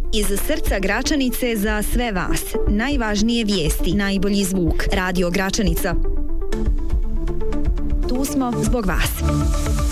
Iz srca Gračanice za sve vas. Najvažnije vijesti, najbolji zvuk. Radio Gračanica. Tu smo zbog vas.